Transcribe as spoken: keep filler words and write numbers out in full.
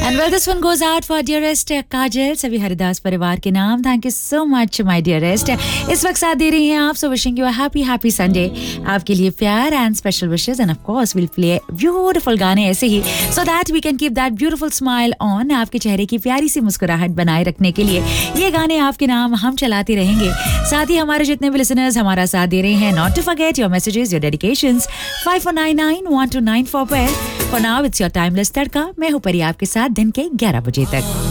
And well, this one goes out for dearest काजल, सभी हरिदास परिवार के नाम. Thank you so much, my dearest. इस वक्त साथ दे रही हैं आप, so wishing you a happy, happy Sunday. आपके लिए प्यार and special wishes, and of course we'll play beautiful गाने ऐसे ही, so that we can keep that beautiful smile on. आपके चेहरे की प्यारी सी मुस्कुराहट बनाए रखने के लिए ये गाने आपके नाम हम चलाते रहेंगे. साथ ही हमारे जितने भी listeners हमारा साथ दे रहे हैं, not to forget your messages, your dedications. five four nine nine one two nine four पर. For now, it's your timeless तड़का. मैं हूँ परी आपके साथ दिन के ग्यारह बजे तक.